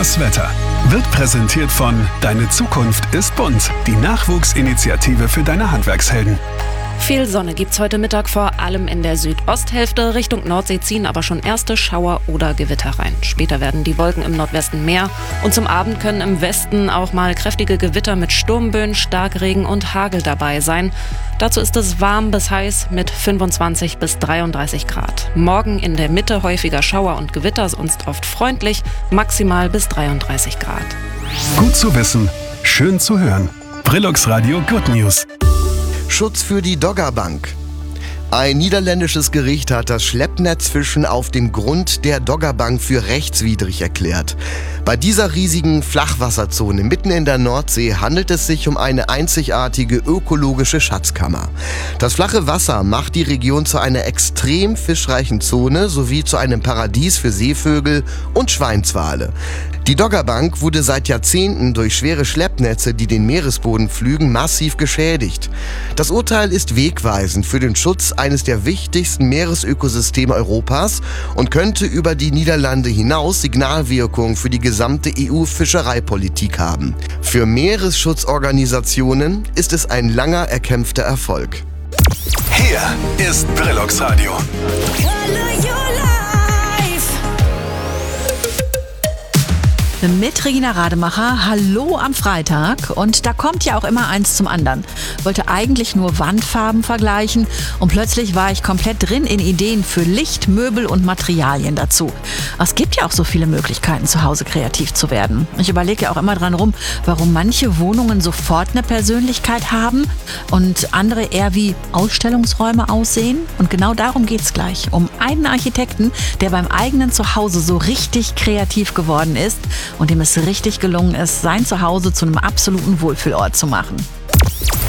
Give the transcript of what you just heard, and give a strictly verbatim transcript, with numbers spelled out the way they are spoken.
Das Wetter wird präsentiert von Deine Zukunft ist bunt, die Nachwuchsinitiative für deine Handwerkshelden. Viel Sonne gibt's heute Mittag vor allem in der Südosthälfte. Richtung Nordsee ziehen aber schon erste Schauer oder Gewitter rein. Später werden die Wolken im Nordwesten mehr und zum Abend können im Westen auch mal kräftige Gewitter mit Sturmböen, Starkregen und Hagel dabei sein. Dazu ist es warm bis heiß mit fünfundzwanzig bis dreiunddreißig Grad. Morgen in der Mitte häufiger Schauer und Gewitter, sonst oft freundlich, maximal bis dreiunddreißig Grad. Gut zu wissen, schön zu hören. Brillux Radio Good News. Schutz für die Doggerbank. Ein niederländisches Gericht hat das Schleppnetzfischen auf dem Grund der Doggerbank für rechtswidrig erklärt. Bei dieser riesigen Flachwasserzone mitten in der Nordsee handelt es sich um eine einzigartige ökologische Schatzkammer. Das flache Wasser macht die Region zu einer extrem fischreichen Zone sowie zu einem Paradies für Seevögel und Schweinswale. Die Doggerbank wurde seit Jahrzehnten durch schwere Schleppnetze, die den Meeresboden pflügen, massiv geschädigt. Das Urteil ist wegweisend für den Schutz eines der wichtigsten Meeresökosysteme Europas und könnte über die Niederlande hinaus Signalwirkung für die gesamte E U-Fischereipolitik haben. Für Meeresschutzorganisationen ist es ein langer erkämpfter Erfolg. Hier ist Brillux Radio. Mit Regina Rademacher, hallo am Freitag. Und da kommt ja auch immer eins zum anderen. Wollte eigentlich nur Wandfarben vergleichen und plötzlich war ich komplett drin in Ideen für Licht, Möbel und Materialien dazu. Es gibt ja auch so viele Möglichkeiten, zu Hause kreativ zu werden. Ich überlege ja auch immer dran rum, warum manche Wohnungen sofort eine Persönlichkeit haben und andere eher wie Ausstellungsräume aussehen. Und genau darum geht's gleich. Um einen Architekten, der beim eigenen Zuhause so richtig kreativ geworden ist und dem es richtig gelungen ist, sein Zuhause zu einem absoluten Wohlfühlort zu machen.